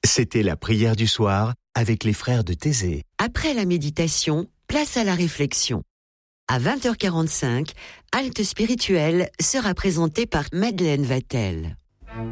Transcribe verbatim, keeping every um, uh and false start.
C'était la prière du soir avec les frères de Thésée. Après la méditation, place à la réflexion. À vingt heures quarante-cinq, Halte spirituelle sera présentée par Madeleine Vatel.